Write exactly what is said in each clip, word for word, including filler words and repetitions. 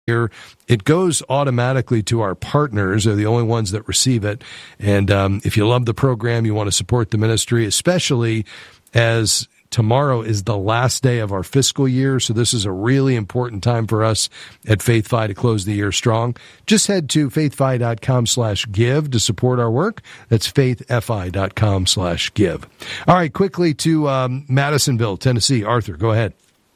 here, it goes automatically to our partners. They're the only ones that receive it. And um, if you love the program, you want to support the ministry, especially as tomorrow is the last day of our fiscal year. So this is a really important time for us at FaithFi to close the year strong. Just head to faithfi.com slash give to support our work. That's faithfi.com slash give. All right, quickly to um, Madisonville, Tennessee. Arthur, go ahead.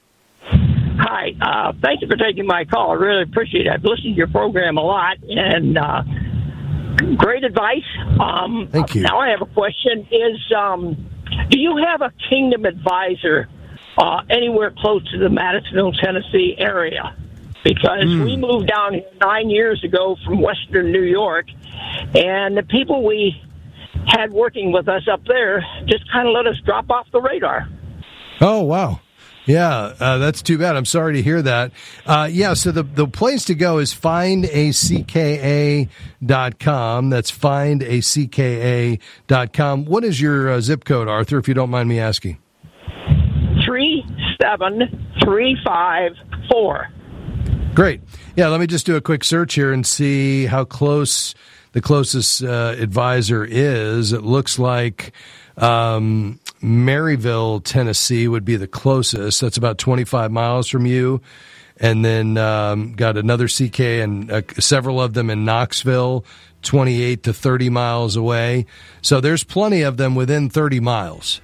Hi, uh, thank you for taking my call. I really appreciate it. I've listened to your program a lot, and uh, great advice. Um, thank you. Now I have a question. Is um, do you have a Kingdom advisor uh, anywhere close to the Madisonville, Tennessee area? Because mm. we moved down here nine years ago from Western New York, and the people we had working with us up there just kind of let us drop off the radar. Oh, wow. Yeah, uh, that's too bad. I'm sorry to hear that. Uh, yeah, so the, the place to go is find a c k a dot com. That's find a c k a dot com. What is your uh, zip code, Arthur, if you don't mind me asking? three seven three five four. Great. Yeah, let me just do a quick search here and see how close the closest uh, advisor is. It looks like um, Maryville, Tennessee would be the closest. That's about twenty-five miles from you. And then um, got another C K and uh, several of them in Knoxville, twenty-eight to thirty miles away. So there's plenty of them within thirty miles.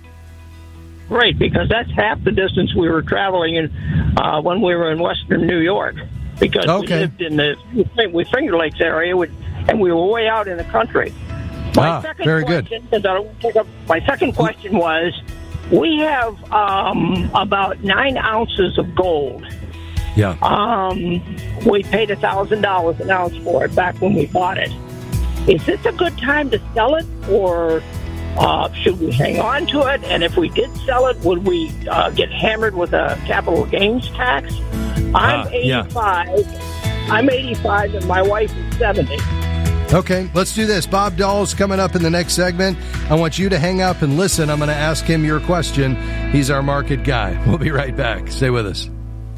Great, because that's half the distance we were traveling in uh, when we were in Western New York. Because okay. we lived in the with Finger Lakes area, and we were way out in the country. My ah, second very question, good. I don't pick up, my second question was, we have um, about nine ounces of gold. Yeah. Um, we paid a thousand dollars an ounce for it back when we bought it. Is this a good time to sell it, or uh, should we hang on to it? And if we did sell it, would we uh, get hammered with a capital gains tax? I'm uh, eighty-five. Yeah. I'm eighty-five, and my wife is seventy. Okay, let's do this. Bob Dahl's coming up in the next segment. I want you to hang up and listen. I'm going to ask him your question. He's our market guy. We'll be right back. Stay with us.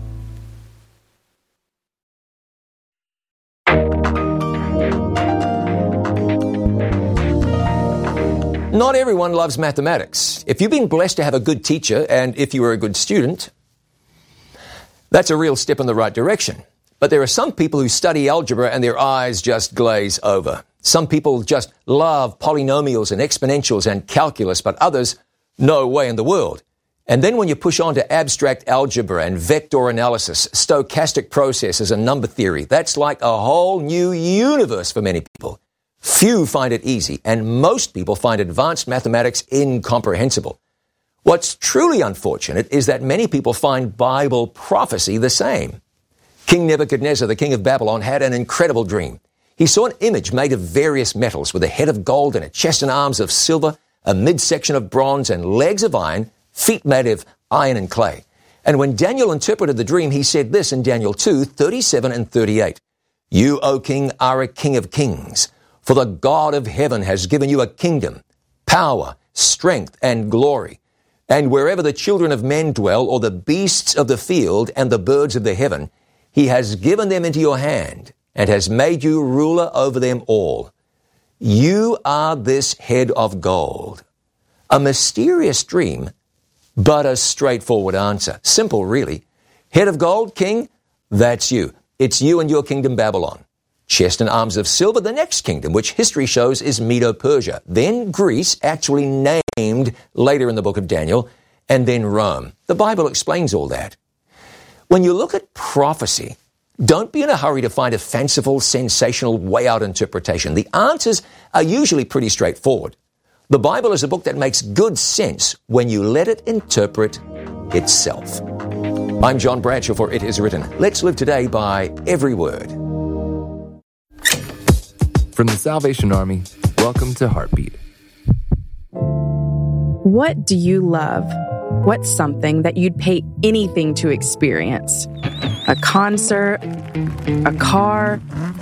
Not everyone loves mathematics. If you've been blessed to have a good teacher, and if you were a good student, that's a real step in the right direction. But there are some people who study algebra and their eyes just glaze over. Some people just love polynomials and exponentials and calculus, but others, no way in the world. And then when you push on to abstract algebra and vector analysis, stochastic processes and number theory, that's like a whole new universe for many people. Few find it easy, and most people find advanced mathematics incomprehensible. What's truly unfortunate is that many people find Bible prophecy the same. King Nebuchadnezzar, the king of Babylon, had an incredible dream. He saw an image made of various metals with a head of gold and a chest and arms of silver, a midsection of bronze and legs of iron, feet made of iron and clay. And when Daniel interpreted the dream, he said this in Daniel two, thirty-seven and thirty-eight. You, O king, are a king of kings, for the God of heaven has given you a kingdom, power, strength, and glory. And wherever the children of men dwell, or the beasts of the field and the birds of the heaven, he has given them into your hand and has made you ruler over them all. You are this head of gold. A mysterious dream, but a straightforward answer. Simple, really. Head of gold, king, that's you. It's you and your kingdom, Babylon. Chest and arms of silver, the next kingdom, which history shows is Medo-Persia. Then Greece, actually named later in the book of Daniel, and then Rome. The Bible explains all that. When you look at prophecy, don't be in a hurry to find a fanciful, sensational, way-out interpretation. The answers are usually pretty straightforward. The Bible is a book that makes good sense when you let it interpret itself. I'm John Bradshaw for It Is Written. Let's live today by every word. From the Salvation Army, welcome to Heartbeat. What do you love? What's something that you'd pay anything to experience? A concert, a car,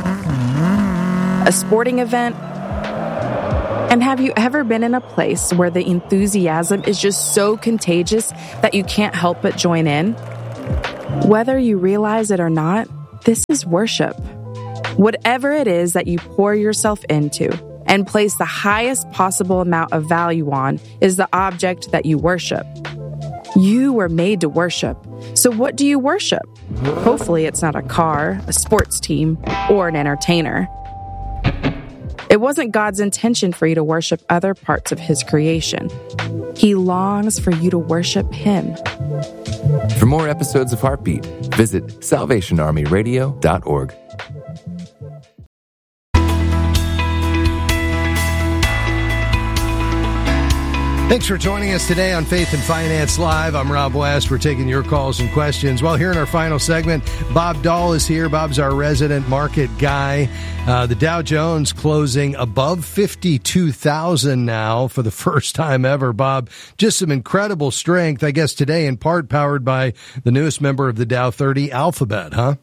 a sporting event? And have you ever been in a place where the enthusiasm is just so contagious that you can't help but join in? Whether you realize it or not, This is worship. Whatever it is that you pour yourself into and place the highest possible amount of value on is the object that you worship. You were made to worship. So what do you worship? Hopefully it's not a car, a sports team, or an entertainer. It wasn't God's intention for you to worship other parts of His creation. He longs for you to worship Him. For more episodes of Heartbeat, visit salvation army radio dot org. Thanks for joining us today on Faith and Finance Live. I'm Rob West. We're taking your calls and questions. Well, here in our final segment, Bob Dahl is here. Bob's our resident market guy. Uh, the Dow Jones closing above fifty-two thousand now for the first time ever. Bob, just some incredible strength, I guess, today, in part powered by the newest member of the Dow thirty, Alphabet, huh?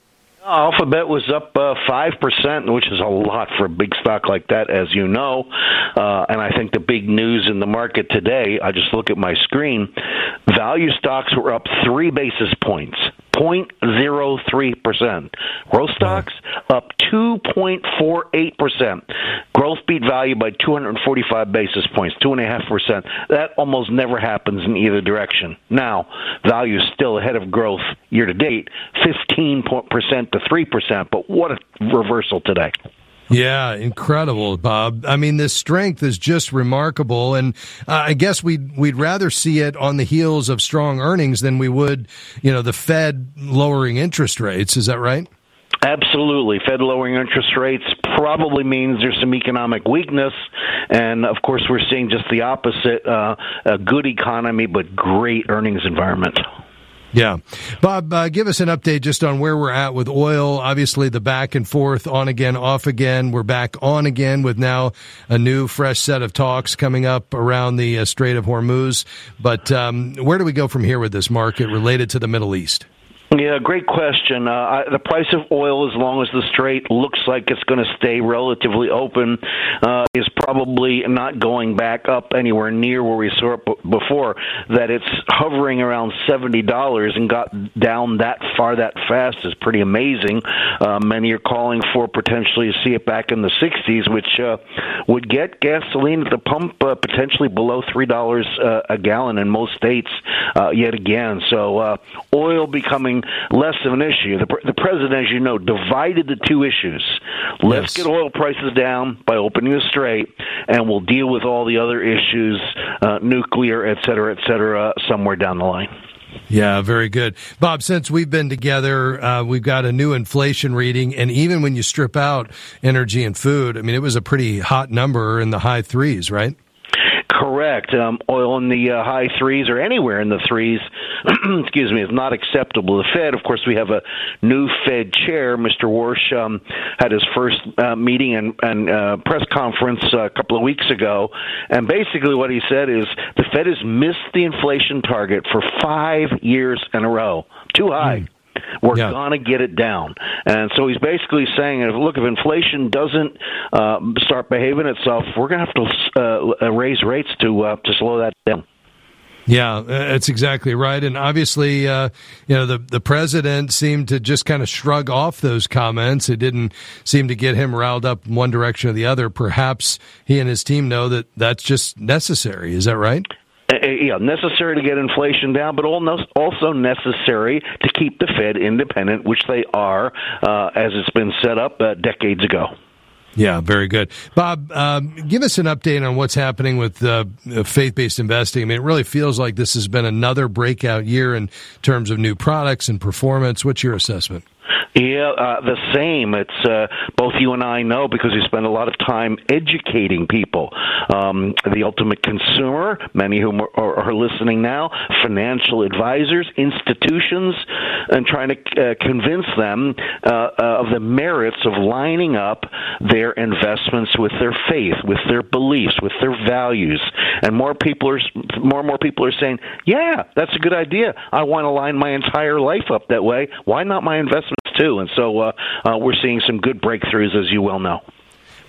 Alphabet was up uh, five percent, which is a lot for a big stock like that, as you know. Uh, and I think the big news in the market today, I just look at my screen, value stocks were up three basis points, zero point zero three percent. Growth stocks up two point four eight percent. Growth beat value by two hundred forty-five basis points, two point five percent. That almost never happens in either direction. Now, value is still ahead of growth year to date, fifteen percent to three percent, but what a reversal today. Yeah, incredible, Bob. I mean, this strength is just remarkable, and uh, I guess we'd we'd rather see it on the heels of strong earnings than we would, you know, the Fed lowering interest rates. Is that right? Absolutely. Fed lowering interest rates probably means there's some economic weakness, and of course we're seeing just the opposite, uh, a good economy but great earnings environment. Yeah. Bob, uh, give us an update just on where we're at with oil. Obviously, the back and forth, on again, off again. We're back on again with now a new, fresh set of talks coming up around the uh, Strait of Hormuz. But um, where do we go from here with this market related to the Middle East? Yeah, great question. Uh, I, the price of oil, as long as the Strait looks like it's going to stay relatively open, uh, is probably not going back up anywhere near where we saw it b- before. That it's hovering around seventy dollars and got down that far that fast is pretty amazing. Uh, many are calling for potentially to see it back in the sixties, which uh, would get gasoline at the pump uh, potentially below three dollars uh, a gallon in most states uh, yet again. So uh, oil becoming less of an issue. The, the president, as you know, divided the two issues. Let's yes. get oil prices down by opening the Strait, and we'll deal with all the other issues, uh, nuclear, et cetera, et cetera, somewhere down the line. Yeah, very good. Bob, since we've been together, uh, we've got a new inflation reading, and even when you strip out energy and food, I mean, it was a pretty hot number in the high threes, right? Correct. Um, oil in the uh, high threes or anywhere in the threes, excuse me, is not acceptable. The Fed, of course, we have a new Fed chair. Mister Warsh um, had his first uh, meeting and, and uh, press conference uh, a couple of weeks ago, and basically what he said is the Fed has missed the inflation target for five years in a row. Too high. Mm. We're yeah. going to get it down. And so he's basically saying, look, if inflation doesn't uh, start behaving itself, we're going to have to uh, raise rates to uh, to slow that down. Yeah, that's exactly right. And obviously, uh, you know, the, the president seemed to just kind of shrug off those comments. It didn't seem to get him riled up in one direction or the other. Perhaps he and his team know that that's just necessary. Is that right? Yeah, necessary to get inflation down, but also necessary to keep the Fed independent, which they are, uh, as it's been set up uh, decades ago. Yeah, very good. Bob, um, give us an update on what's happening with uh, faith-based investing. I mean, it really feels like this has been another breakout year in terms of new products and performance. What's your assessment? Yeah, uh, the same. It's uh, both you and I know because we spend a lot of time educating people. Um, the ultimate consumer, many whom are, are listening now, financial advisors, institutions, and trying to uh, convince them uh, uh, of the merits of lining up their investments with their faith, with their beliefs, with their values. And more people are, more and more people are saying, yeah, that's a good idea. I want to line my entire life up that way. Why not my investments too? And so uh, uh, we're seeing some good breakthroughs, as you well know.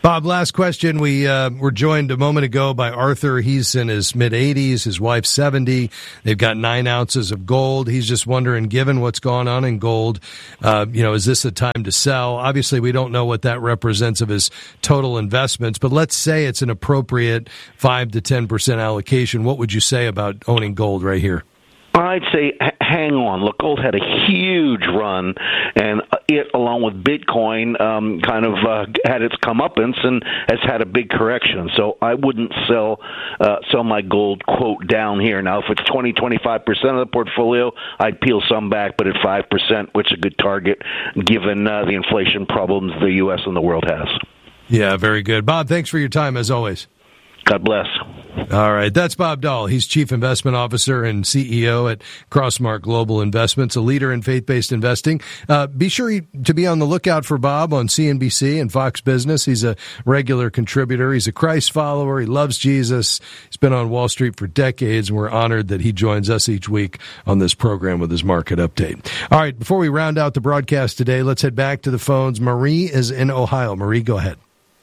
Bob, last question. We uh, were joined a moment ago by Arthur. He's in his mid-eighties. His wife's seventy. They've got nine ounces of gold. He's just wondering, given what's gone on in gold, uh, you know, is this a time to sell? Obviously, we don't know what that represents of his total investments, but let's say it's an appropriate five to ten percent allocation. What would you say about owning gold right here? I'd say hang on. Look, gold had a huge run, and it, along with Bitcoin, um, kind of uh, had its comeuppance and has had a big correction. So I wouldn't sell uh, sell my gold, quote, down here. Now, if it's twenty, twenty-five percent of the portfolio, I'd peel some back, but at five percent, which is a good target given uh, the inflation problems the U S and the world has. Yeah, very good. Bob, thanks for your time, as always. God bless. All right. That's Bob Dahl. He's Chief Investment Officer and C E O at Crossmark Global Investments, a leader in faith-based investing. Uh, be sure to be on the lookout for Bob on C N B C and Fox Business. He's a regular contributor. He's a Christ follower. He loves Jesus. He's been on Wall Street for decades, and we're honored that he joins us each week on this program with his market update. All right. Before we round out the broadcast today, let's head back to the phones. Marie is in Ohio. Marie, go ahead.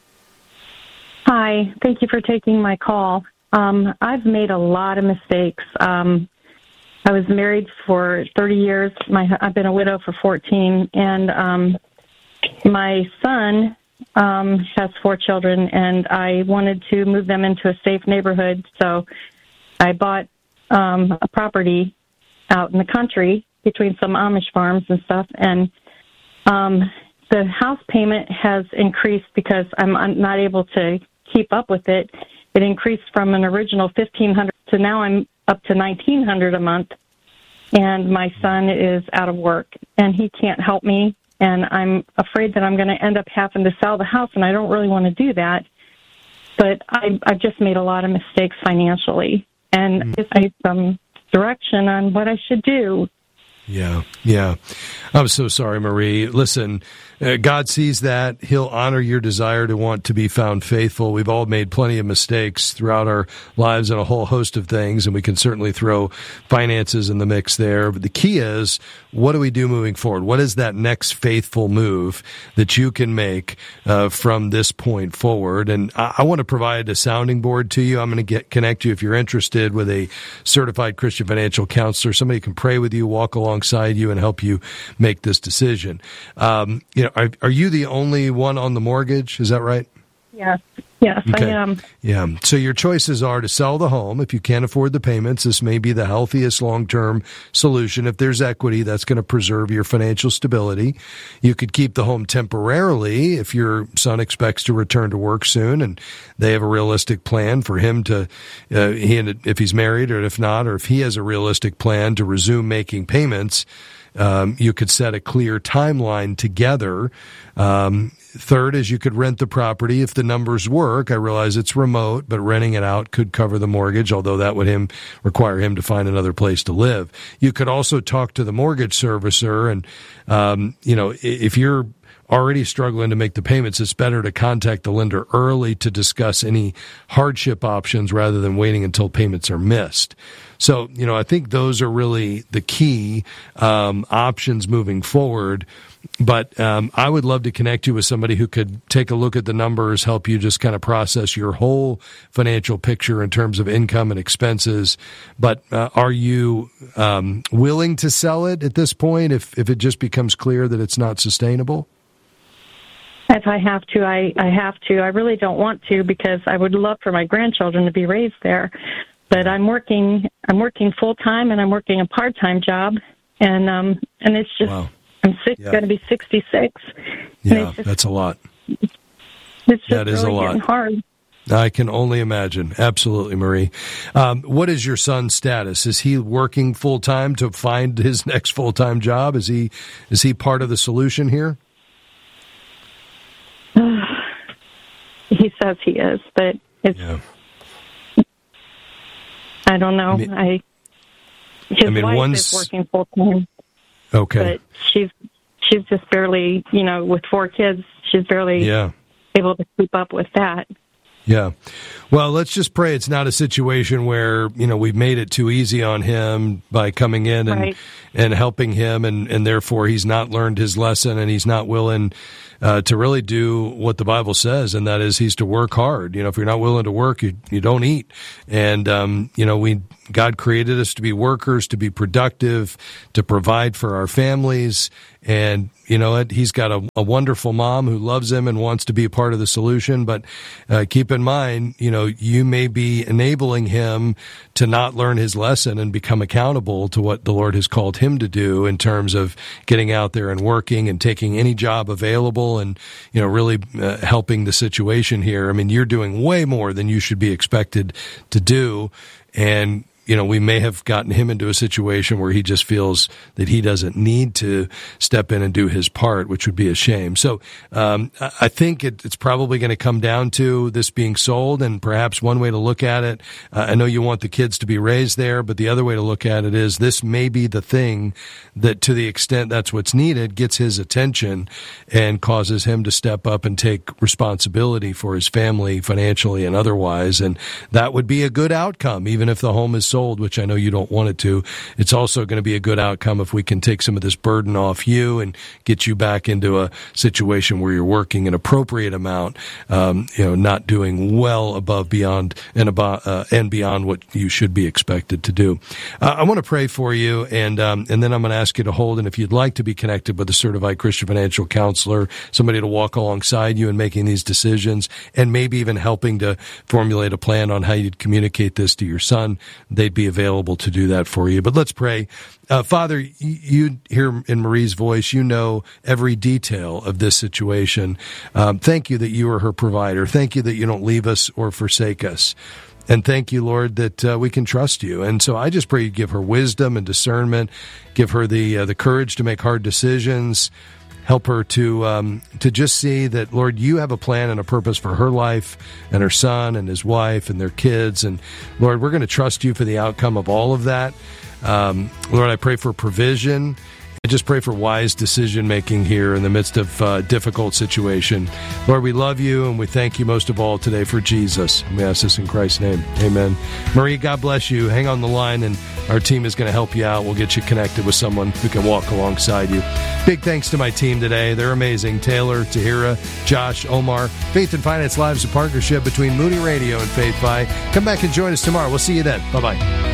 Hi, thank you for taking my call. Um, I've made a lot of mistakes. Um, I was married for thirty years. My, I've been a widow for fourteen, and um, my son um, has four children, and I wanted to move them into a safe neighborhood, so I bought um, a property out in the country between some Amish farms and stuff, and um, the house payment has increased because I'm, I'm not able to keep up with it. It increased from an original fifteen hundred dollars to now I'm up to nineteen hundred dollars a month, and my son is out of work and he can't help me, and I'm afraid that I'm going to end up having to sell the house, and I don't really want to do that, but I, I've just made a lot of mistakes financially, and mm-hmm. I need some direction on what I should do. Yeah, yeah. I'm so sorry, Marie. Listen, uh, God sees that. He'll honor your desire to want to be found faithful. We've all made plenty of mistakes throughout our lives and a whole host of things, and we can certainly throw finances in the mix there. But the key is, what do we do moving forward? What is that next faithful move that you can make uh, from this point forward? And I, I want to provide a sounding board to you. I'm going to get connect you if you're interested with a certified Christian financial counselor. Somebody who can pray with you, walk alongside you, and help you make this decision. Um, you know, are, are you the only one on the mortgage? Is that right? Yes. Yes, okay. I am. Yeah. So your choices are to sell the home. If you can't afford the payments, this may be the healthiest long-term solution. If there's equity, that's going to preserve your financial stability. You could keep the home temporarily if your son expects to return to work soon and they have a realistic plan for him to, uh, he, if he's married or if not, or if he has a realistic plan to resume making payments. Um, you could set a clear timeline together. Um, third is you could rent the property if the numbers work. I realize it's remote, but renting it out could cover the mortgage, although that would him require him to find another place to live. You could also talk to the mortgage servicer, and um, you know, if you're already struggling to make the payments, it's better to contact the lender early to discuss any hardship options rather than waiting until payments are missed. So, you know, I think those are really the key um, options moving forward. But um, I would love to connect you with somebody who could take a look at the numbers, help you just kind of process your whole financial picture in terms of income and expenses. But uh, are you um, willing to sell it at this point if, if it just becomes clear that it's not sustainable? If I have to, I, I have to. I really don't want to because I would love for my grandchildren to be raised there. But I'm working. I'm working full time, and I'm working a part time job, and um, and it's just wow. I'm six, yeah. going to be sixty-six. Yeah, just, that's a lot. It's just that is really a lot. getting hard. I can only imagine. Absolutely, Marie. Um, what is your son's status? Is he working full time to find his next full time job? Is he is he part of the solution here? He says he is, but it's. Yeah. I don't know. I, mean, I his I mean, wife one's, is working full time. Okay. But she's she's just barely, you know, with four kids, she's barely yeah. able to keep up with that. Yeah. Well, let's just pray it's not a situation where, you know, we've made it too easy on him by coming in and, right. and helping him, and, and therefore he's not learned his lesson and he's not willing uh, to really do what the Bible says, and that is he's to work hard. You know, if you're not willing to work, you, you don't eat. And, um, you know, we God created us to be workers, to be productive, to provide for our families. And, you know, he's got a, a wonderful mom who loves him and wants to be a part of the solution. But uh, keep in mind, you know, you may be enabling him to not learn his lesson and become accountable to what the Lord has called him to do in terms of getting out there and working and taking any job available and, you know, really uh, helping the situation here. I mean, you're doing way more than you should be expected to do. And, you know, we may have gotten him into a situation where he just feels that he doesn't need to step in and do his part, which would be a shame. So um, I think it, it's probably going to come down to this being sold, and perhaps one way to look at it, uh, I know you want the kids to be raised there, but the other way to look at it is this may be the thing that, to the extent that's what's needed, gets his attention and causes him to step up and take responsibility for his family financially and otherwise. And that would be a good outcome, even if the home is sold, which I know you don't want it to. It's also going to be a good outcome if we can take some of this burden off you and get you back into a situation where you're working an appropriate amount, um, you know, not doing well above, beyond, and above, uh, and beyond what you should be expected to do. Uh, I want to pray for you, and um, and then I'm going to ask you to hold. And if you'd like to be connected with a certified Christian financial counselor, somebody to walk alongside you in making these decisions, and maybe even helping to formulate a plan on how you'd communicate this to your son, they'd be available to do that for you. But let's pray. Uh, Father, you, you hear in Marie's voice, you know every detail of this situation. Um, thank you that you are her provider. Thank you that you don't leave us or forsake us. And thank you, Lord, that uh, we can trust you. And so I just pray you give her wisdom and discernment, give her the uh, the courage to make hard decisions. Help her to um, to just see that, Lord, you have a plan and a purpose for her life and her son and his wife and their kids. And, Lord, we're going to trust you for the outcome of all of that. Um, Lord, I pray for provision. I just pray for wise decision-making here in the midst of uh, difficult situation. Lord, we love you, and we thank you most of all today for Jesus. We ask this in Christ's name. Amen. Marie, God bless you. Hang on the line, and our team is going to help you out. We'll get you connected with someone who can walk alongside you. Big thanks to my team today. They're amazing. Taylor, Tahira, Josh, Omar. Faith and Finance Live is a partnership between Moody Radio and FaithFi. Come back and join us tomorrow. We'll see you then. Bye-bye.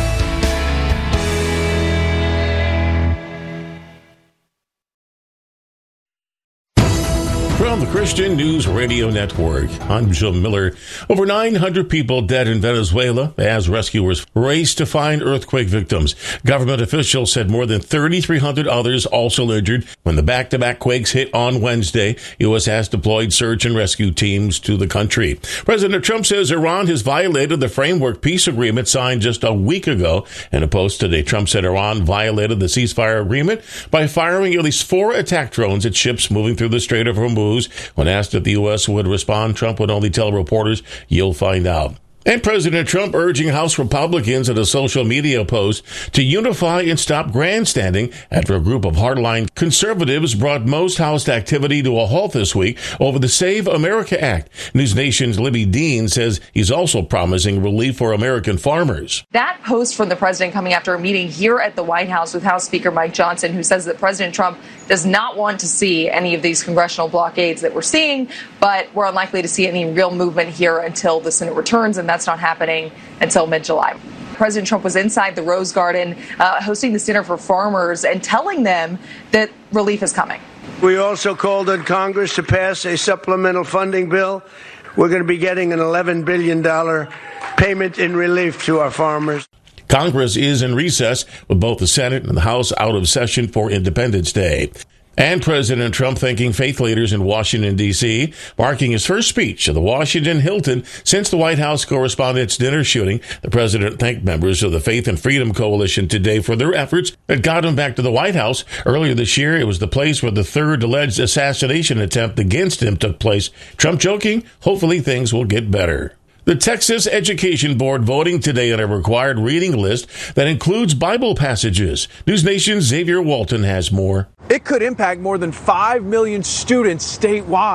From the Christian News Radio Network, I'm Jim Miller. Over nine hundred people dead in Venezuela as rescuers race to find earthquake victims. Government officials said more than thirty-three hundred others also injured when the back-to-back quakes hit on Wednesday. U S has deployed search and rescue teams to the country. President Trump says Iran has violated the framework peace agreement signed just a week ago. In a post today, Trump said Iran violated the ceasefire agreement by firing at least four attack drones at ships moving through the Strait of Hormuz. When asked if the U S would respond, Trump would only tell reporters, "You'll find out." And President Trump urging House Republicans in a social media post to unify and stop grandstanding after a group of hardline conservatives brought most House activity to a halt this week over the Save America Act. News Nation's Libby Dean says he's also promising relief for American farmers. That post from the president coming after a meeting here at the White House with House Speaker Mike Johnson, who says that President Trump does not want to see any of these congressional blockades that we're seeing, but we're unlikely to see any real movement here until the Senate returns, and that's not happening until mid-July. President Trump was inside the Rose Garden uh, hosting the Center for Farmers and telling them that relief is coming. We also called on Congress to pass a supplemental funding bill. We're going to be getting an eleven billion dollars payment in relief to our farmers. Congress is in recess with both the Senate and the House out of session for Independence Day. And President Trump thanking faith leaders in Washington, D C, marking his first speech at the Washington Hilton since the White House Correspondents' Dinner shooting. The president thanked members of the Faith and Freedom Coalition today for their efforts that got him back to the White House. Earlier this year, it was the place where the third alleged assassination attempt against him took place. Trump joking, hopefully things will get better. The Texas Education Board voting today on a required reading list that includes Bible passages. News Nation's Xavier Walton has more. It could impact more than five million students statewide.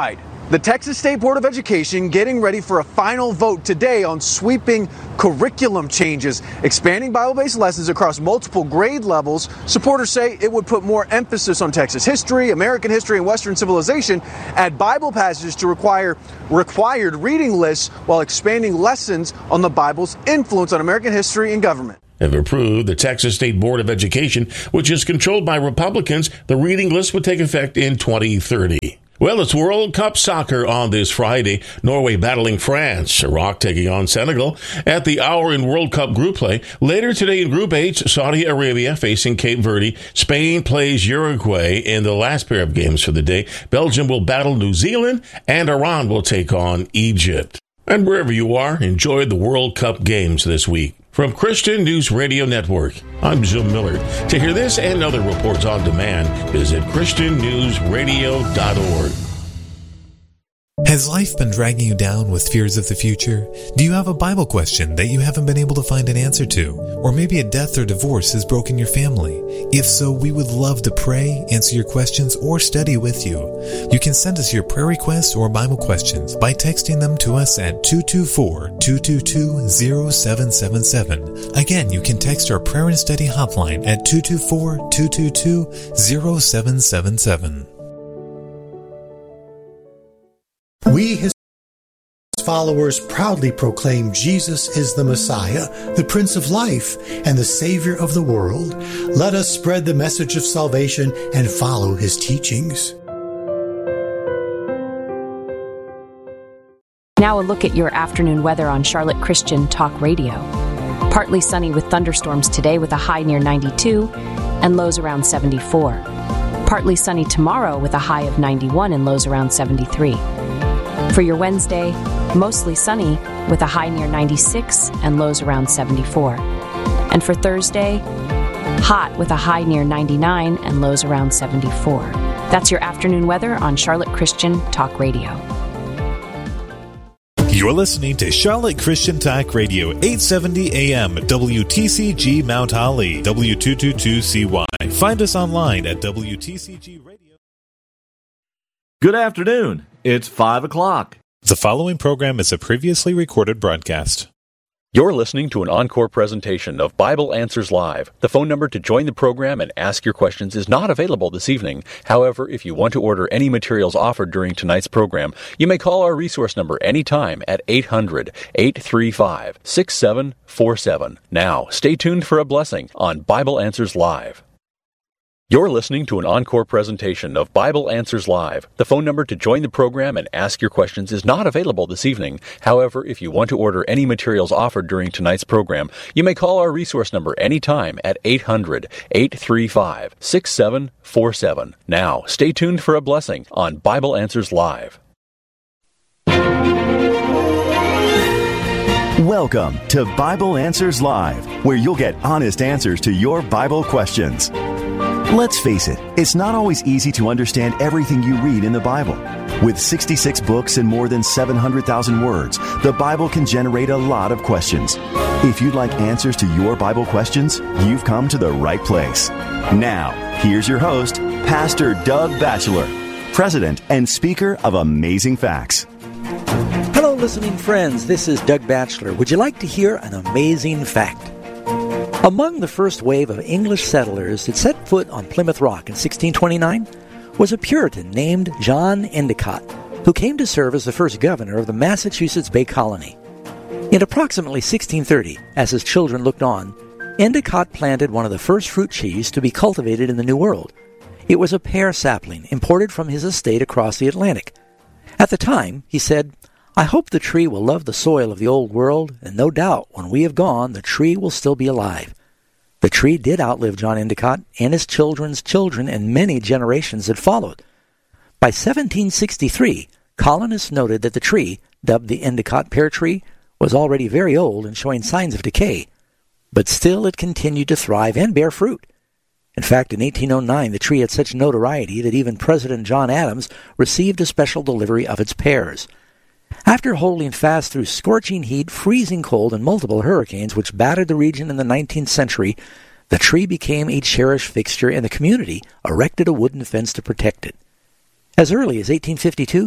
The Texas State Board of Education getting ready for a final vote today on sweeping curriculum changes, expanding Bible-based lessons across multiple grade levels. Supporters say it would put more emphasis on Texas history, American history, and Western civilization, add Bible passages to require required reading lists while expanding lessons on the Bible's influence on American history and government. If approved, the Texas State Board of Education, which is controlled by Republicans, the reading list would take effect in twenty thirty. Well, it's World Cup soccer on this Friday. Norway battling France, Iraq taking on Senegal at the hour in World Cup group play. Later today in Group H, Saudi Arabia facing Cape Verde. Spain plays Uruguay in the last pair of games for the day. Belgium will battle New Zealand, and Iran will take on Egypt. And wherever you are, enjoy the World Cup games this week. From Christian News Radio Network, I'm Jim Miller. To hear this and other reports on demand, visit christian news radio dot org. Has life been dragging you down with fears of the future? Do you have a Bible question that you haven't been able to find an answer to? Or maybe a death or divorce has broken your family? If so, we would love to pray, answer your questions, or study with you. You can send us your prayer requests or Bible questions by texting them to us at two two four, two two two, zero seven seven seven. Again, you can text our prayer and study hotline at two two four, two two two, zero seven seven seven. We, his followers, proudly proclaim Jesus is the Messiah, the Prince of Life, and the Savior of the world. Let us spread the message of salvation and follow his teachings. Now a look at your afternoon weather on Charlotte Christian Talk Radio. Partly sunny with thunderstorms today with a high near ninety-two and lows around seventy-four. Partly sunny tomorrow with a high of ninety-one and lows around seventy-three. For your Wednesday, mostly sunny with a high near ninety-six and lows around seventy-four. And for Thursday, hot with a high near ninety-nine and lows around seventy-four. That's your afternoon weather on Charlotte Christian Talk Radio. You're listening to Charlotte Christian Talk Radio, eight seventy A M, W T C G Mount Holly, W two twenty-two C Y. Find us online at W T C G Radio. Good afternoon. It's five o'clock. The following program is a previously recorded broadcast. You're listening to an encore presentation of Bible Answers Live. The phone number to join the program and ask your questions is not available this evening. However, if you want to order any materials offered during tonight's program, you may call our resource number anytime at eight hundred, eight three five, six seven four seven. Now, stay tuned for a blessing on Bible Answers Live. You're listening to an encore presentation of Bible Answers Live. The phone number to join the program and ask your questions is not available this evening. However, if you want to order any materials offered during tonight's program, you may call our resource number anytime at eight hundred, eight three five, six seven four seven. Now, stay tuned for a blessing on Bible Answers Live. Welcome to Bible Answers Live, where you'll get honest answers to your Bible questions. Let's face it, it's not always easy to understand everything you read in the Bible. With sixty-six books and more than seven hundred thousand words, the Bible can generate a lot of questions. If you'd like answers to your Bible questions, you've come to the right place. Now, here's your host, Pastor Doug Batchelor, President and Speaker of Amazing Facts. Hello, listening friends. This is Doug Batchelor. Would you like to hear an amazing fact? Among the first wave of English settlers that set foot on Plymouth Rock in sixteen twenty-nine was a Puritan named John Endicott, who came to serve as the first governor of the Massachusetts Bay Colony. In approximately sixteen thirty, as his children looked on, Endicott planted one of the first fruit trees to be cultivated in the New World. It was a pear sapling imported from his estate across the Atlantic. At the time, he said, "I hope the tree will love the soil of the old world, and no doubt when we have gone, the tree will still be alive." The tree did outlive John Endicott and his children's children, and many generations had followed. By seventeen sixty-three, colonists noted that the tree, dubbed the Endicott pear tree, was already very old and showing signs of decay. But still it continued to thrive and bear fruit. In fact, in eighteen oh nine, the tree had such notoriety that even President John Adams received a special delivery of its pears. After holding fast through scorching heat, freezing cold, and multiple hurricanes which battered the region in the nineteenth century, the tree became a cherished fixture, and the community erected a wooden fence to protect it. As early as eighteen fifty-two,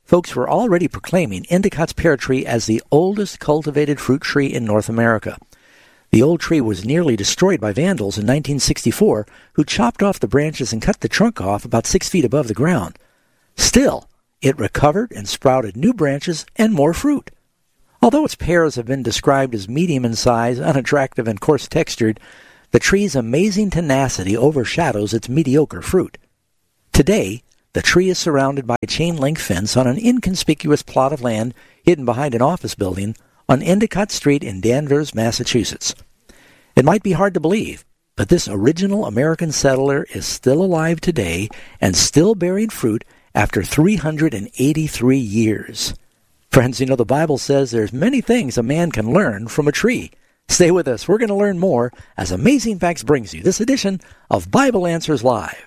folks were already proclaiming Endicott's pear tree as the oldest cultivated fruit tree in North America. The old tree was nearly destroyed by vandals in nineteen sixty-four, who chopped off the branches and cut the trunk off about six feet above the ground. Still, it recovered and sprouted new branches and more fruit. Although its pears have been described as medium in size, unattractive, and coarse-textured, the tree's amazing tenacity overshadows its mediocre fruit. Today, the tree is surrounded by a chain-link fence on an inconspicuous plot of land hidden behind an office building on Endicott Street in Danvers, Massachusetts. It might be hard to believe, but this original American settler is still alive today and still bearing fruit after three hundred eighty-three years. Friends, you know, the Bible says there's many things a man can learn from a tree. Stay with us. We're going to learn more as Amazing Facts brings you this edition of Bible Answers Live.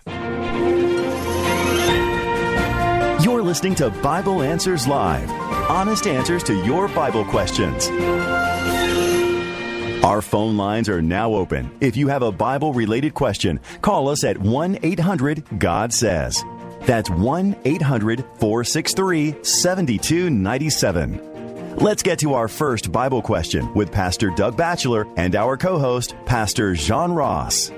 You're listening to Bible Answers Live. Honest answers to your Bible questions. Our phone lines are now open. If you have a Bible-related question, call us at one eight hundred God says. That's one eight hundred four six three seven two nine seven. Let's get to our first Bible question with Pastor Doug Batchelor and our co-host, Pastor John Ross.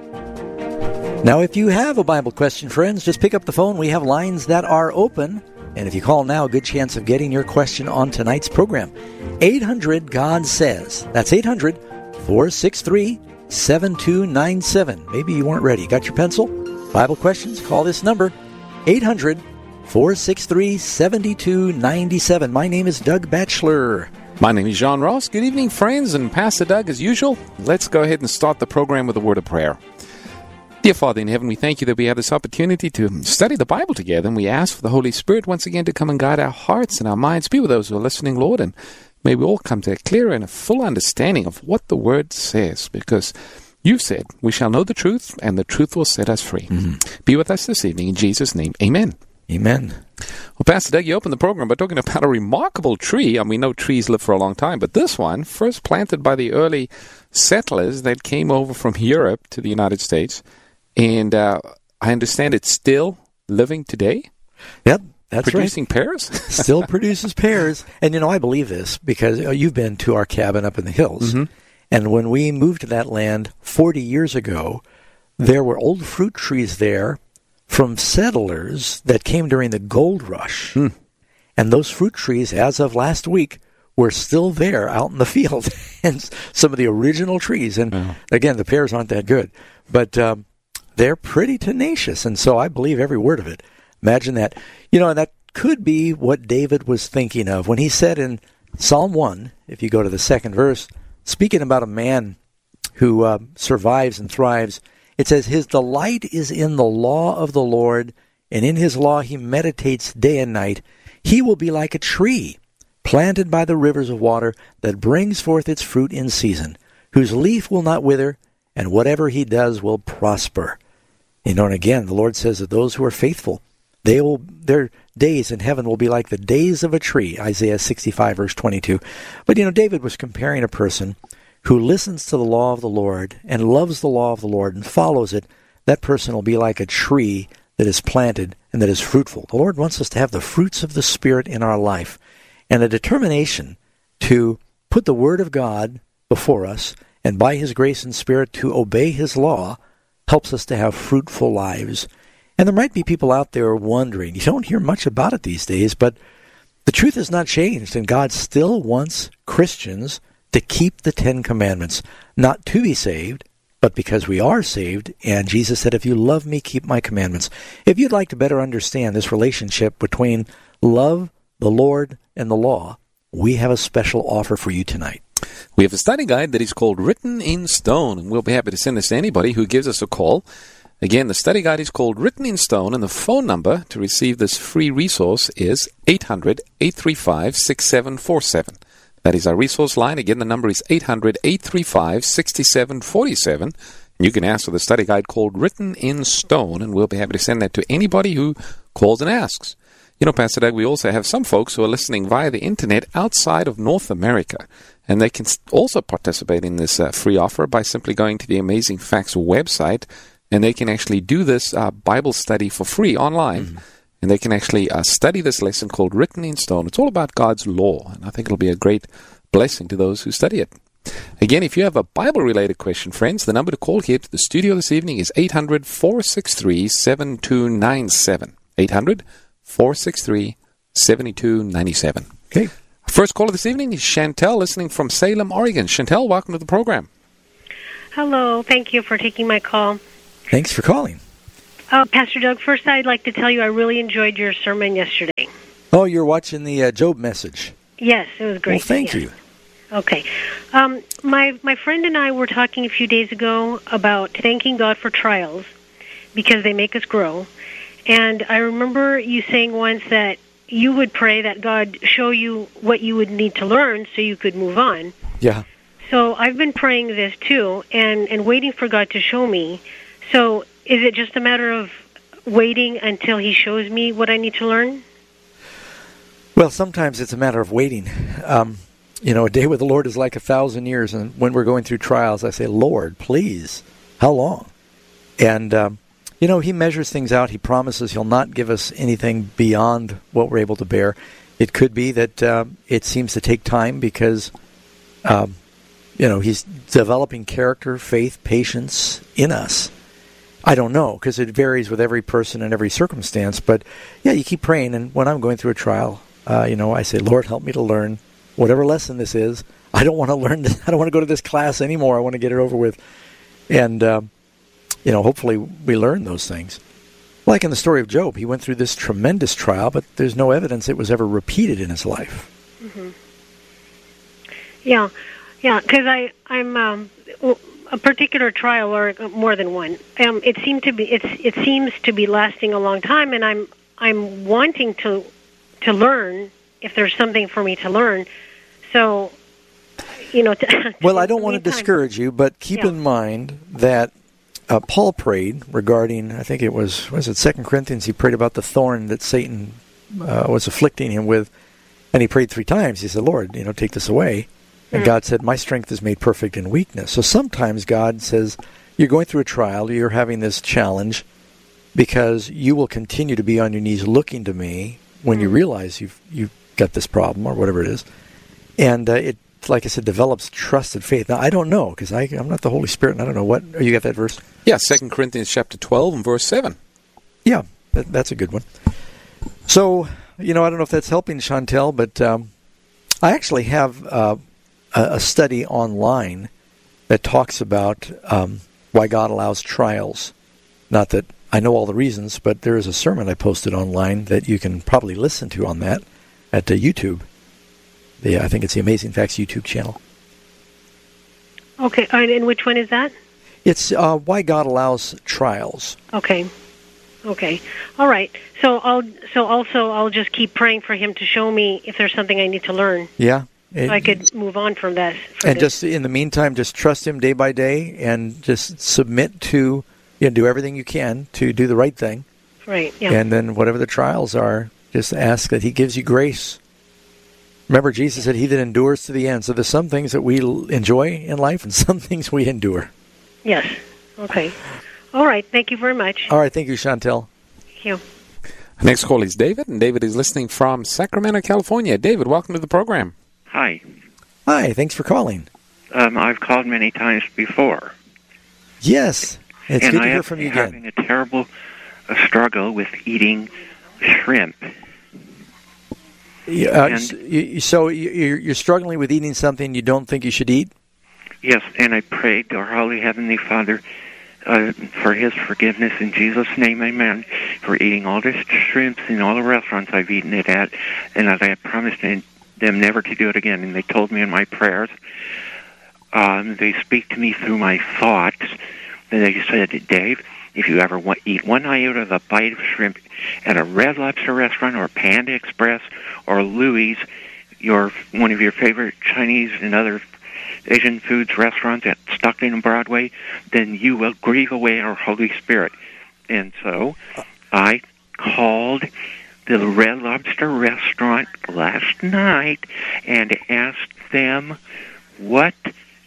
Now, if you have a Bible question, friends, just pick up the phone. We have lines that are open. And if you call now, a good chance of getting your question on tonight's program. eight hundred God says. That's eight hundred four six three seven two nine seven. Maybe you weren't ready. Got your pencil? Bible questions? Call this number. eight hundred four six three seven two nine seven. My name is Doug Batchelor. My name is John Ross. Good evening, friends, and Pastor Doug, as usual. Let's go ahead and start the program with a word of prayer. Dear Father in heaven, we thank you that we have this opportunity to study the Bible together, and we ask for the Holy Spirit once again to come and guide our hearts and our minds. Be with those who are listening, Lord, and may we all come to a clear and a full understanding of what the Word says, because you've said, we shall know the truth, and the truth will set us free. Mm-hmm. Be with us this evening. In Jesus' name, amen. Amen. Well, Pastor Doug, you opened the program by talking about a remarkable tree. And we know trees live for a long time, but this one, first planted by the early settlers that came over from Europe to the United States, and uh, I understand it's still living today? Yep, that's producing right. pears? Still produces pears. And, you know, I believe this because you know, you've been to our cabin up in the hills. Mm-hmm. And when we moved to that land forty years ago, there were old fruit trees there from settlers that came during the gold rush. Mm. And those fruit trees, as of last week, were still there out in the field. And some of the original trees. And, wow. Again, the pears aren't that good. But um, they're pretty tenacious. And so I believe every word of it. Imagine that. You know, that could be what David was thinking of when he said in Psalm one, if you go to the second verse, speaking about a man who uh, survives and thrives, it says, his delight is in the law of the Lord, and in his law he meditates day and night. He will be like a tree planted by the rivers of water that brings forth its fruit in season, whose leaf will not wither, and whatever he does will prosper. You know, and again, the Lord says that those who are faithful, they will, their days in heaven will be like the days of a tree, Isaiah sixty-five, verse twenty-two. But, you know, David was comparing a person who listens to the law of the Lord and loves the law of the Lord and follows it. That person will be like a tree that is planted and that is fruitful. The Lord wants us to have the fruits of the Spirit in our life and a determination to put the Word of God before us and by His grace and Spirit to obey His law helps us to have fruitful lives. And there might be people out there wondering, you don't hear much about it these days, but the truth has not changed, and God still wants Christians to keep the Ten Commandments, not to be saved, but because we are saved, and Jesus said, if you love me, keep my commandments. If you'd like to better understand this relationship between love, the Lord, and the law, we have a special offer for you tonight. We have a study guide that is called Written in Stone, and we'll be happy to send this to anybody who gives us a call. Again, the study guide is called Written in Stone, and the phone number to receive this free resource is eight hundred, eight three five, six seven four seven. That is our resource line. Again, the number is eight hundred, eight three five, six seven four seven. You can ask for the study guide called Written in Stone, and we'll be happy to send that to anybody who calls and asks. You know, Pastor Doug, we also have some folks who are listening via the Internet outside of North America, and they can also participate in this uh, free offer by simply going to the Amazing Facts website, and they can actually do this uh, Bible study for free online. Mm-hmm. and they can actually uh, study this lesson called Written in Stone. It's all about God's law, and I think it'll be a great blessing to those who study it. Again, if you have a Bible-related question, friends, the number to call here to the studio this evening is eight hundred, four six three, seven two nine seven. eight hundred, four six three, seven two nine seven. Okay. First caller this evening is Chantel, listening from Salem, Oregon. Chantel, welcome to the program. Hello. Thank you for taking my call. Thanks for calling. Uh, Pastor Doug, first I'd like to tell you I really enjoyed your sermon yesterday. Oh, you're watching the uh, Job message. Yes, it was great. Well, thank yes. you. Okay. Um, my my friend and I were talking a few days ago about thanking God for trials because they make us grow. And I remember you saying once that you would pray that God show you what you would need to learn so you could move on. Yeah. So I've been praying this too and, and waiting for God to show me. So is it just a matter of waiting until He shows me what I need to learn? Well, sometimes it's a matter of waiting. Um, you know, a day with the Lord is like a thousand years. And when we're going through trials, I say, Lord, please, how long? And, um, you know, He measures things out. He promises He'll not give us anything beyond what we're able to bear. It could be that uh, it seems to take time because, um, you know, He's developing character, faith, patience in us. I don't know, because it varies with every person and every circumstance. But, yeah, you keep praying. And when I'm going through a trial, uh, you know, I say, Lord, help me to learn whatever lesson this is. I don't want to learn this. I don't want to go to this class anymore. I want to get it over with. And, um, you know, hopefully we learn those things. Like in the story of Job, he went through this tremendous trial, but there's no evidence it was ever repeated in his life. Mm-hmm. Yeah, yeah, because I, I'm um, a particular trial, or more than one. Um, it seemed to be, it's, it seems to be lasting a long time, and I'm, I'm wanting to, to learn if there's something for me to learn. So, you know. To, well, I don't want to discourage you, but keep yeah. in mind that uh, Paul prayed regarding, I think it was, was it Second Corinthians? He prayed about the thorn that Satan uh, was afflicting him with, and he prayed three times. He said, Lord, you know, take this away. And God said, my strength is made perfect in weakness. So sometimes God says, you're going through a trial, you're having this challenge, because you will continue to be on your knees looking to me when you realize you've, you've got this problem or whatever it is. And uh, it, like I said, develops trusted faith. Now, I don't know, because I'm not the Holy Spirit, and I don't know what. Oh, you got that verse? Yeah, Second Corinthians chapter twelve and verse seven. Yeah, that, that's a good one. So, you know, I don't know if that's helping, Chantel, but um, I actually have uh, a study online that talks about um, why God allows trials. Not that I know all the reasons, but there is a sermon I posted online that you can probably listen to on that at uh, YouTube. The, I think it's the Amazing Facts YouTube channel. Okay, and which one is that? It's uh, why God allows trials. Okay. Okay. All right. So I'll so also I'll just keep praying for Him to show me if there's something I need to learn. Yeah. So I could move on from that. And this. Just in the meantime, just trust Him day by day, and just submit to, you know, do everything you can to do the right thing. Right. Yeah. And then whatever the trials are, just ask that He gives you grace. Remember, Jesus said, "He that endures to the end." So there's some things that we enjoy in life, and some things we endure. Yes. Okay. All right. Thank you very much. All right. Thank you, Chantel. Thank you. Next call is David, and David is listening from Sacramento, California. David, welcome to the program. Hi. Hi, thanks for calling. Um, I've called many times before. Yes, it's and good to I hear am from you having again. a terrible uh, struggle with eating shrimp. Yeah, uh, and, so, you, so you're, you're struggling with eating something you don't think you should eat? Yes, and I prayed to our Holy Heavenly Father uh, for His forgiveness in Jesus' name, amen, for eating all this shrimp in all the restaurants I've eaten it at, and that I had promised them never to do it again. And they told me in my prayers, um, they speak to me through my thoughts, and they said, Dave, if you ever want, eat one iota of a bite of shrimp at a Red Lobster restaurant or Panda Express or Louis, your one of your favorite Chinese and other Asian foods restaurants at Stockton and Broadway, then you will grieve away our Holy Spirit. And so I called the Red Lobster restaurant last night and asked them what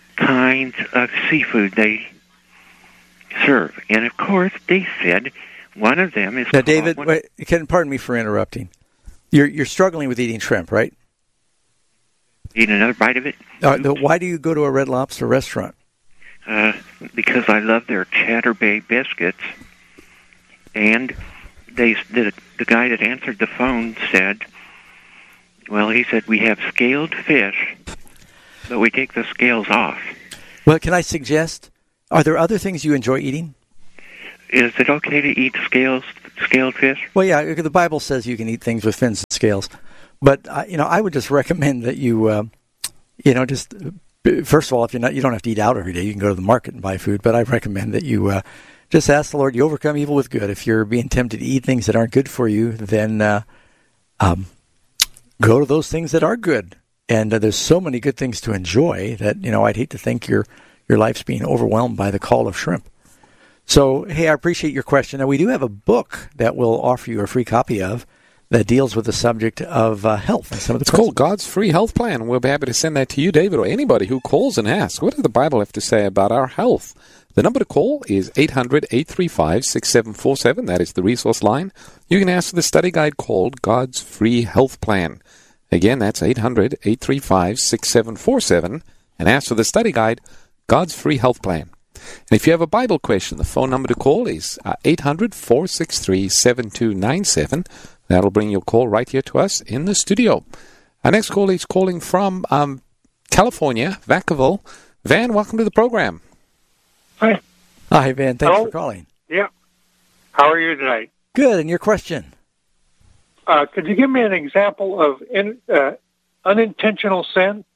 kinds of seafood they serve. And of course, they said one of them is now, called, David, one, wait, can, pardon me for interrupting. You're you're struggling with eating shrimp, right? Eat another bite of it? Uh, the, why do you go to a Red Lobster restaurant? Uh, because I love their Chatter Bay biscuits. And they the, the guy that answered the phone said, well, he said, we have scaled fish, but we take the scales off. Well, can I suggest, are there other things you enjoy eating? Is it okay to eat scales, scaled fish? Well, yeah, the Bible says you can eat things with fins and scales. But, uh, you know, I would just recommend that you, uh, you know, just, first of all, if you're not, you don't have to eat out every day. You can go to the market and buy food. But I recommend that you uh, just ask the Lord, you overcome evil with good. If you're being tempted to eat things that aren't good for you, then uh, um, go to those things that are good. And uh, there's so many good things to enjoy that, you know, I'd hate to think your your life's being overwhelmed by the call of shrimp. So, hey, I appreciate your question. Now, we do have a book that we'll offer you a free copy of that deals with the subject of uh, health and some of the It's called God's Free Health Plan. We'll be happy to send that to you, David, or anybody who calls and asks, what does the Bible have to say about our health? The number to call is eight hundred, eight three five, six seven four seven. That is the resource line. You can ask for the study guide called God's Free Health Plan. Again, that's eight hundred, eight three five, six seven four seven. And ask for the study guide, God's Free Health Plan. And if you have a Bible question, the phone number to call is uh, eight hundred, four six three, seven two nine seven. That'll bring your call right here to us in the studio. Our next call is calling from um, California, Vacaville. Van, welcome to the program. Hi. Hi, Van. Thanks Hello? for calling. Yeah. How are you tonight? Good. And your question? Uh, could you give me an example of in, uh, unintentional sin?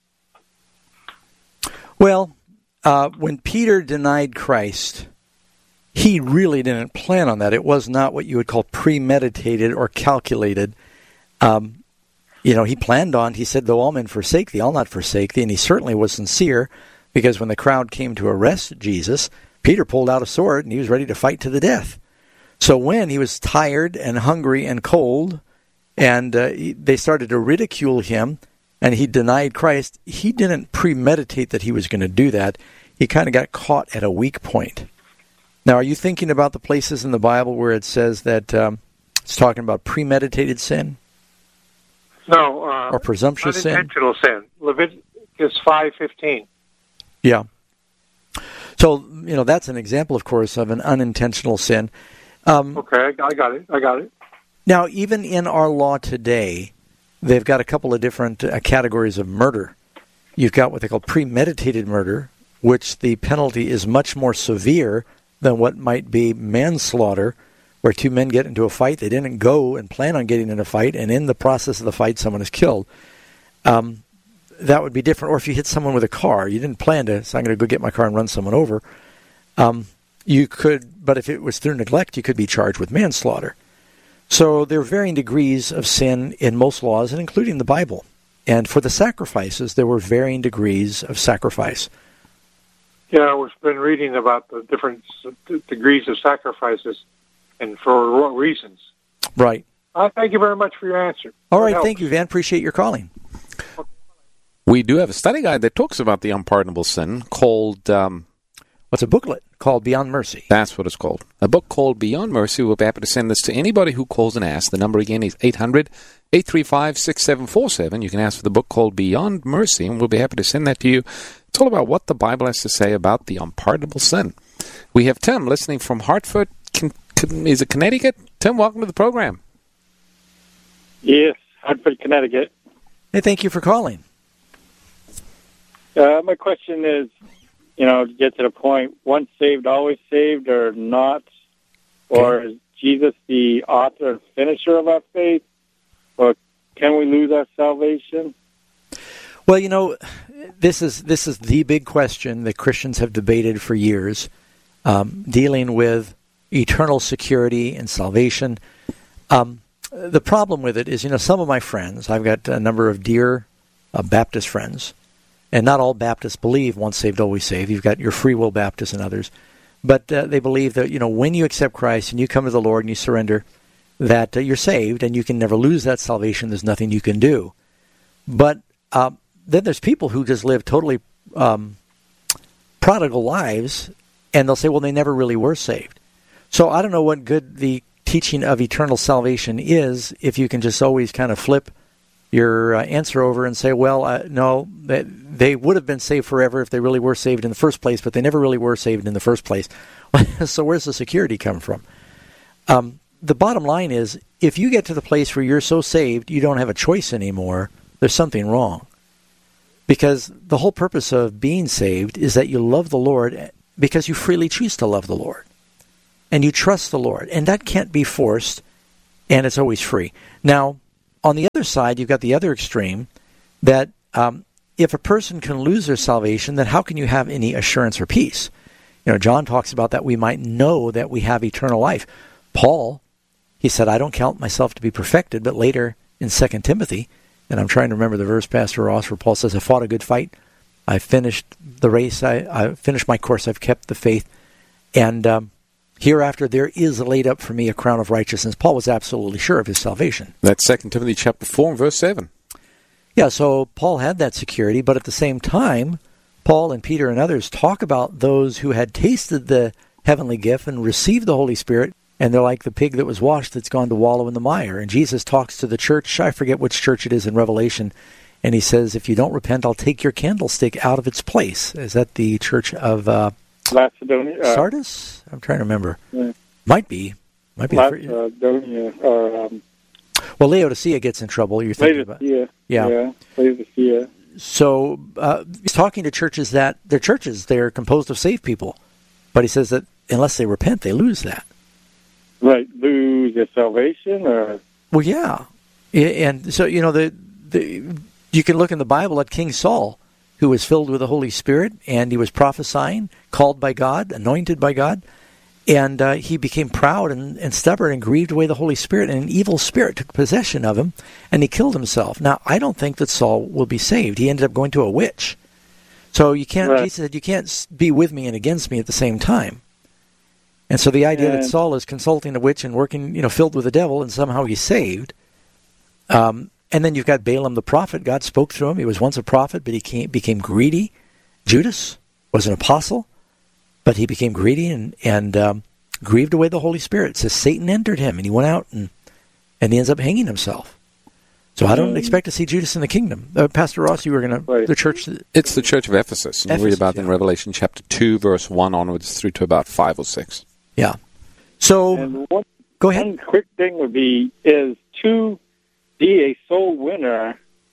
Well, uh, when Peter denied Christ, he really didn't plan on that. It was not what you would call premeditated or calculated. Um, you know, he planned on, he said, though all men forsake thee, I'll not forsake thee. And he certainly was sincere, because when the crowd came to arrest Jesus, Peter pulled out a sword and he was ready to fight to the death. So when he was tired and hungry and cold, and uh, he, they started to ridicule him, and he denied Christ, he didn't premeditate that he was going to do that. He kind of got caught at a weak point. Now, are you thinking about the places in the Bible where it says that um, it's talking about premeditated sin? No. Uh, or presumptuous sin? Unintentional sin. Leviticus five fifteen. Yeah. So, you know, that's an example, of course, of an unintentional sin. Um, okay, I got it. I got it. Now, even in our law today, they've got a couple of different uh, categories of murder. You've got what they call premeditated murder, which the penalty is much more severe than what might be manslaughter, where two men get into a fight. They didn't go and plan on getting in a fight, and in the process of the fight, someone is killed. Um, that would be different. Or if you hit someone with a car, you didn't plan to, so I'm going to go get my car and run someone over. Um, you could, but if it was through neglect, you could be charged with manslaughter. So there are varying degrees of sin in most laws, and including the Bible. And for the sacrifices, there were varying degrees of sacrifice. Yeah, we've been reading about the different degrees of sacrifices and for what reasons. Right. Uh, thank you very much for your answer. All right, thank you, Van. Appreciate your calling. We do have a study guide that talks about the unpardonable sin called... Um, What's a booklet called Beyond Mercy? That's what it's called. A book called Beyond Mercy. We'll be happy to send this to anybody who calls and asks. The number again is eight hundred, eight three five, six seven four seven. You can ask for the book called Beyond Mercy, and we'll be happy to send that to you. It's all about what the Bible has to say about the unpardonable sin. We have Tim listening from Hartford. Can, can, is it Connecticut? Tim, welcome to the program. Yes, Hartford, Connecticut. Hey, thank you for calling. Uh, my question is, you know, to get to the point, once saved, always saved, or not? Or is Jesus the author and finisher of our faith? Or can we lose our salvation? Well, you know, this is this is the big question that Christians have debated for years, um, dealing with eternal security and salvation. Um, the problem with it is, you know, some of my friends, I've got a number of dear uh, Baptist friends, and not all Baptists believe once saved, always saved. You've got your free will Baptists and others. But uh, they believe that, you know, when you accept Christ and you come to the Lord and you surrender, that uh, you're saved and you can never lose that salvation. There's nothing you can do. But uh, then there's people who just live totally um, prodigal lives, and they'll say, well, they never really were saved. So I don't know what good the teaching of eternal salvation is if you can just always kind of flip your uh, answer over and say, well, uh, no, they, they would have been saved forever if they really were saved in the first place, but they never really were saved in the first place. So where's the security come from? Um, the bottom line is, if you get to the place where you're so saved you don't have a choice anymore, there's something wrong. Because the whole purpose of being saved is that you love the Lord because you freely choose to love the Lord. And you trust the Lord. And that can't be forced, and it's always free. Now, on the other side, you've got the other extreme, that um, if a person can lose their salvation, then how can you have any assurance or peace? You know, John talks about that we might know that we have eternal life. Paul, he said, I don't count myself to be perfected, but later in Second Timothy, and I'm trying to remember the verse, Pastor Ross, where Paul says, I fought a good fight, I finished the race, I, I finished my course, I've kept the faith, and um, hereafter there is laid up for me a crown of righteousness. Paul was absolutely sure of his salvation. That's Second Timothy chapter four and verse seven. Yeah, so Paul had that security, but at the same time, Paul and Peter and others talk about those who had tasted the heavenly gift and received the Holy Spirit, and they're like the pig that was washed that's gone to wallow in the mire. And Jesus talks to the church, I forget which church it is in Revelation, and he says, if you don't repent, I'll take your candlestick out of its place. Is that the church of uh, Lacedonia? Uh, Sardis? I'm trying to remember. Yeah. Might be. Might be. Lacedonia, or... Um, well, Laodicea gets in trouble. You're thinking about. Yeah. Yeah. yeah. Laodicea. So uh, he's talking to churches that, they're churches, they're composed of saved people. But he says that unless they repent, they lose that. Right, lose their salvation, or? Well, yeah. And so, you know, the, the you can look in the Bible at King Saul, who was filled with the Holy Spirit, and he was prophesying, called by God, anointed by God, and uh, he became proud and, and stubborn and grieved away the Holy Spirit, and an evil spirit took possession of him, and he killed himself. Now, I don't think that Saul will be saved. He ended up going to a witch. So you can't, right. Jesus said, you can't be with me and against me at the same time. And so the idea and, that Saul is consulting a witch and working, you know, filled with the devil, and somehow he's saved. Um, and then you've got Balaam the prophet. God spoke through him. He was once a prophet, but he came, became greedy. Judas was an apostle, but he became greedy and, and um, grieved away the Holy Spirit. It says Satan entered him, and he went out, and, and he ends up hanging himself. So I don't expect to see Judas in the kingdom. Uh, Pastor Ross, you were going to, the church... That, it's the church of Ephesus. And Ephesus, you read about yeah. in Revelation chapter two, verse one onwards through to about five or six. Yeah. So, and one, go ahead. One quick thing would be, is to be a soul winner,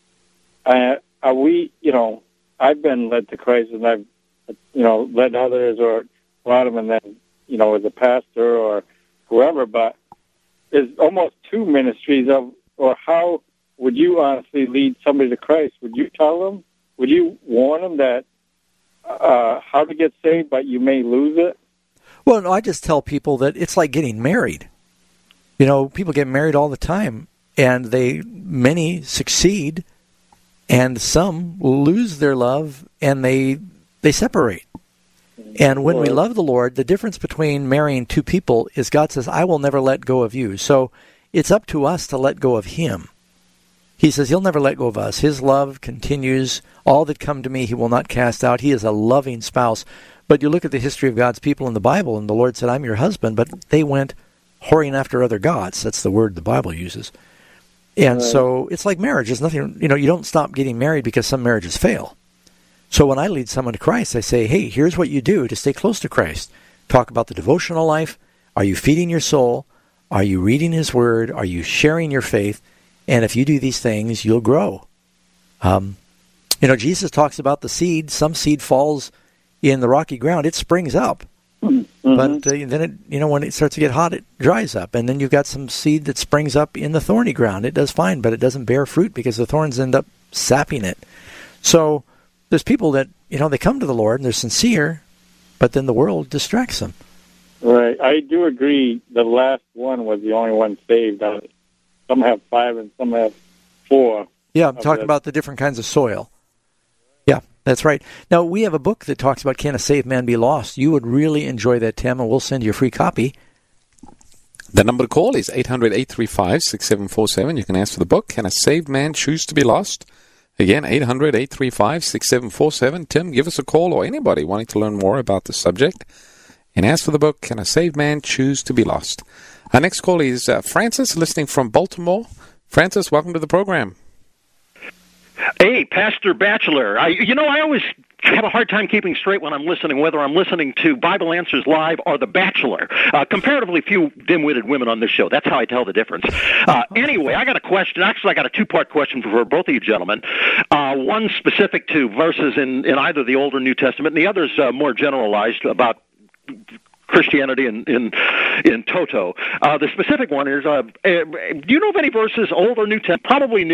uh, are we, you know, I've been led to Christ, and I've, you know, led others or brought them, and then, you know, as a pastor or whoever, but there's almost two ministries of, or how would you honestly lead somebody to Christ? Would you tell them, would you warn them that uh, how to get saved, but you may lose it? Well, no, I just tell people that it's like getting married. You know, people get married all the time, and they many succeed, and some lose their love, and they they separate. And when we love the Lord, the difference between marrying two people is God says, I will never let go of you. So it's up to us to let go of Him. He says He'll never let go of us. His love continues. All that come to me He will not cast out. He is a loving spouse. But you look at the history of God's people in the Bible, and the Lord said, I'm your husband, but they went whoring after other gods. That's the word the Bible uses. And right. So it's like marriage. There's nothing, you know, you don't stop getting married because some marriages fail. So when I lead someone to Christ, I say, hey, here's what you do to stay close to Christ. Talk about the devotional life. Are you feeding your soul? Are you reading His Word? Are you sharing your faith? And if you do these things, you'll grow. Um, you know, Jesus talks about the seed. Some seed falls in the rocky ground. It springs up. Mm-hmm. But uh, then, it, you know, when it starts to get hot, it dries up. And then you've got some seed that springs up in the thorny ground. It does fine, but it doesn't bear fruit because the thorns end up sapping it. So there's people that, you know, they come to the Lord and they're sincere, but then the world distracts them. Right. I do agree the last one was the only one saved. Some have five and some have four. Yeah, I'm talking about the different kinds of soil. Yeah, that's right. Now, we have a book that talks about Can a Saved Man Be Lost? You would really enjoy that, Tim, and we'll send you a free copy. The number to call is eight hundred, eight three five, six seven four seven. You can ask for the book, Can a Saved Man Choose to Be Lost? Again, eight hundred, eight three five, six seven four seven. Tim, give us a call, or anybody wanting to learn more about the subject. And as for the book, Can a Saved Man Choose to Be Lost? Our next call is uh, Francis, listening from Baltimore. Francis, welcome to the program. Hey, Pastor Batchelor. I, you know, I always have a hard time keeping straight when I'm listening, whether I'm listening to Bible Answers Live or The Bachelor. Uh, comparatively few dim-witted women on this show. That's how I tell the difference. Uh, anyway, I got a question. Actually, I got a two-part question for both of you gentlemen. Uh, one specific to verses in, in either the Old or New Testament, and the other's uh, more generalized about Christianity in in, in toto. Uh, the specific one is, uh, uh, do you know of any verses, Old or New Testament, probably New,